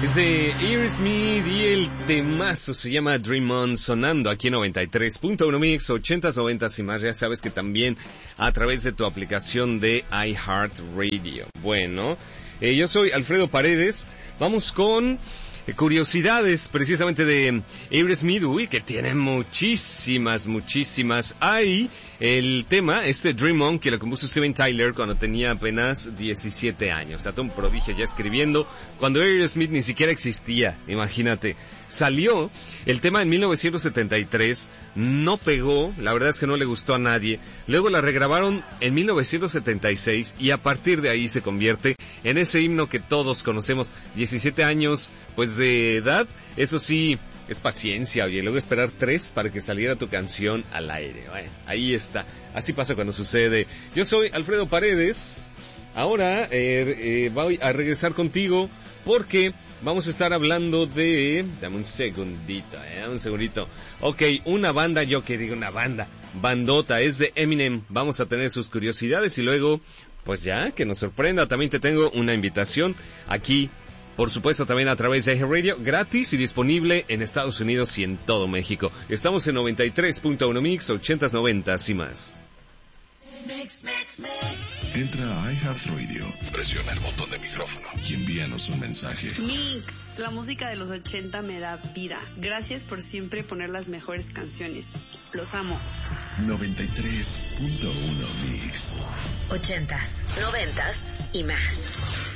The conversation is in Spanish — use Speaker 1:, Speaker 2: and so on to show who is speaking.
Speaker 1: Es de Aerosmith y el temazo se llama Dream On, sonando aquí en 93.1 Mix, 80s, 90s y más. Ya sabes que también a través de tu aplicación de iHeartRadio. Bueno, yo soy Alfredo Paredes. Vamos con curiosidades precisamente de Aerosmith, que tiene muchísimas. Hay el tema, Dream On, que lo compuso Steven Tyler cuando tenía apenas 17 años. O sea, todo un prodigio ya escribiendo cuando Aerosmith ni siquiera existía, imagínate. Salió el tema en 1973, no pegó, la verdad es que no le gustó a nadie. Luego la regrabaron en 1976 y a partir de ahí se convierte en ese himno que todos conocemos. 17 años, pues de edad, eso sí, es paciencia, oye, luego esperar 3 para que saliera tu canción al aire. Bueno, ahí está, así pasa cuando sucede. Yo soy Alfredo Paredes. Ahora voy a regresar contigo porque vamos a estar hablando de... Dame un segundito. Ok, una banda, yo que digo una banda, bandota, es de Eminem. Vamos a tener sus curiosidades y luego, pues ya, que nos sorprenda. También te tengo una invitación aquí, por supuesto también a través de iHeartRadio, gratis y disponible en Estados Unidos y en todo México. Estamos en 93.1 Mix, 80s, 90s y más.
Speaker 2: Entra a iHeartRadio, presiona el botón de micrófono y envíanos un mensaje.
Speaker 3: Mix, la música de los 80 me da vida. Gracias por siempre poner las mejores canciones. Los amo.
Speaker 2: 93.1 Mix.
Speaker 4: 80s, 90s y más.